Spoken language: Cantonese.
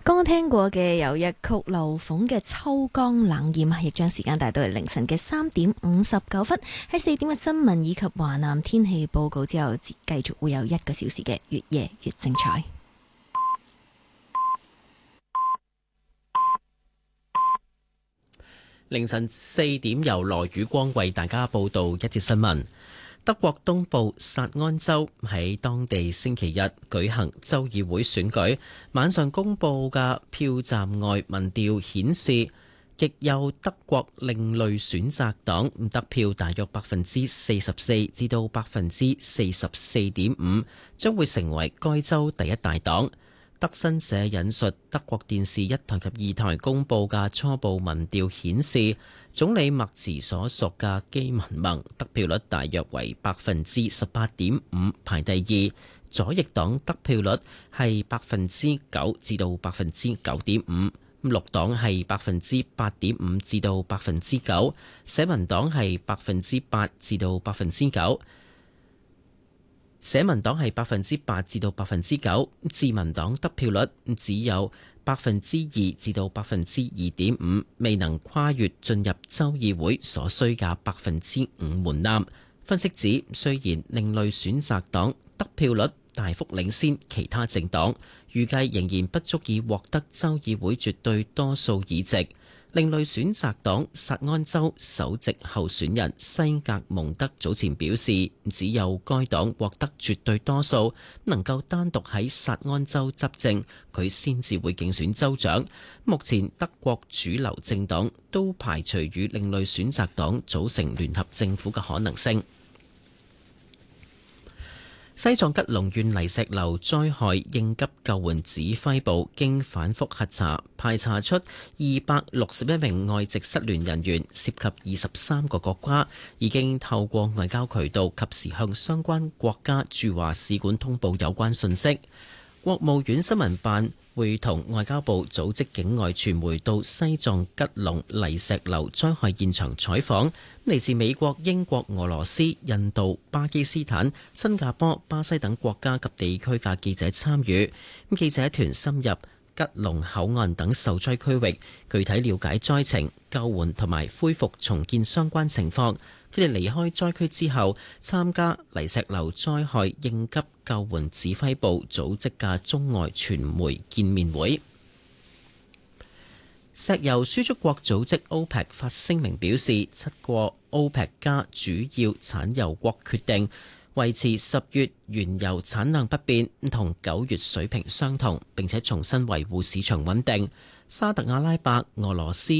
剛聽過嘅由日曲流鳳嘅《秋江冷艷》，亦將時間帶到嚟凌晨嘅3:59。喺4點嘅新聞以及華南天氣報告之後，繼續會有1個小時嘅越夜越精彩。 凌晨4點由羅宇光為大家報道一節新聞。德國東部薩安州喺當地星期日舉行州議會選舉，晚上公佈嘅票站外民調顯示，極右德國另類選擇黨得票大約44%至到44.5%，將會成為該州第一大黨。德新社引述德國電視1台及2台公佈嘅初步民調顯示，總理默茨所屬嘅基民盟得票率大約為18.5%，排第二；左翼黨得票率係9%至到9.5%，綠黨係8.5%至到9%，社民黨係8%至到9%。社民黨係8%至到9%，自民黨得票率只有2%至到2.5%，未能跨越進入州議會所需嘅5%門檻。分析指，雖然另類選擇黨得票率大幅領先其他政黨，預計仍然不足以獲得州議會絕對多數議席。另類選擇黨薩安州首席候選人西格蒙德早前表示，只有該黨獲得絕對多數，能夠單獨喺薩安州執政，佢先至會競選州長。目前德國主流政黨都排除與另類選擇黨組成聯合政府嘅可能性。西藏吉隆縣泥石流災害應急救援指揮部經反覆核查，排查出261名外籍失聯人員，涉及23個國家，已經透過外交渠道及時向相關國家駐華使館通報有關信息。國務院新聞辦會同外交部組織境外傳媒到西藏吉隆泥石流災害現場採訪，嚟自美國、英國、俄羅斯、印度、巴基斯坦、新加坡、巴西等國家及地區嘅記者參與。記者團深入吉隆口岸等受災區域，具體了解災情、救援同埋恢復重建相關情況。佢哋離開災區之後，參加泥石流災害應急救援指揮部組織嘅中外傳媒見面會。石油輸出國組織 OPEC 發聲明表示，7個 OPEC 加主要產油國決定維持10月原油產量不變，同9月水平相同，並且重新維護市場穩定。沙特阿拉伯、俄羅斯、